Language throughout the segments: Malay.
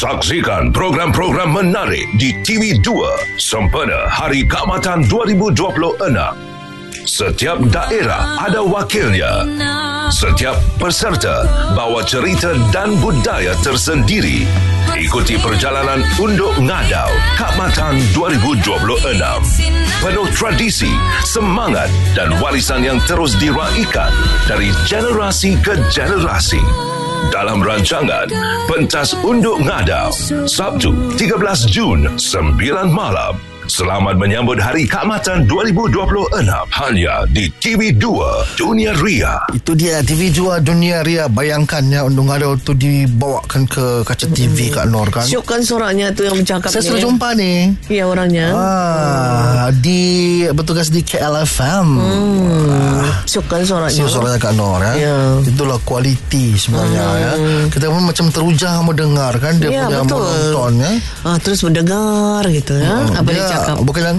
Saksikan program-program menarik di TV2 sempena Hari Keamatan 2026. Setiap daerah ada wakilnya. Setiap peserta bawa cerita dan budaya tersendiri. Ikuti perjalanan Unduk Ngadau Keamatan 2026. Penuh tradisi, semangat dan warisan yang terus diraikan dari generasi ke generasi. Dalam rancangan Pentas Unduk Ngadau, Sabtu 13 Jun 9 malam. Selamat menyambut Hari Keamatan 2026 hanya di TV2 Dunia Ria. Itu dia TV2 Dunia Ria. Bayangkannya Unduk Ngadau tu dibawakan ke kaca TV Kak Nor kan. Syuk kan suaranya tu yang bercakap. Saya sudah jumpa ni. Ya orangnya. Bertugas di KLFM. Syuk kan suaranya. Suaranya Kak Nor ya. Itulah kualiti sebenarnya ya. Kita pun macam teruja mendengar kan dia punya menonton ya. Terus mendengar gitu ya. Apa dia cakap? Bukan yang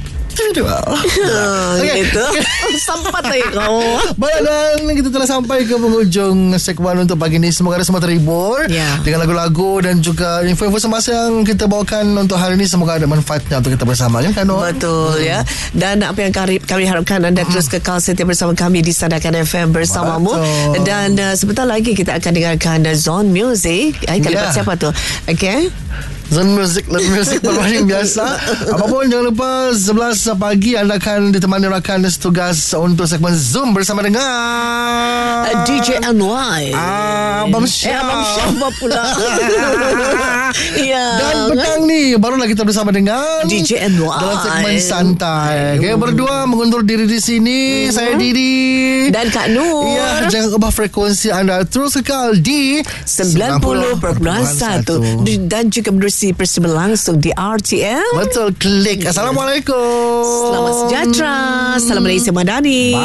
gitu. Sampai tadi kau. Baik, dan kita telah sampai ke penghujung segmen untuk pagi ini. Semoga anda semua terhibur dengan lagu-lagu dan juga info-info semasa yang kita bawakan untuk hari ini. Semoga ada manfaatnya untuk kita bersama ya, kan? Betul ya. Dan apa yang kami harapkan anda terus kekal setia bersama kami di Sandakan FM bersamamu. Dan sebentar lagi kita akan dengarkan Zone Music. Kalimat siapa tu? Okay. Zone Music berbanding biasa. Apapun jangan lupa 11 pagi anda akan ditemani rakan setugas untuk segmen Zoom bersama dengan DJ NY. Abang Syah pula. Dan petang ni barulah kita bersama dengan DJ NY dalam segmen santai. Okay, berdua mengundur diri di sini. Saya Didi dan Kak Nur. Ya, jangan ubah frekuensi anda. Terus kekal di 90.1 dan juga bersama langsung di RTM. Betul, klik. Assalamualaikum. Selamat sejahtera. Salam Malaysia Madani.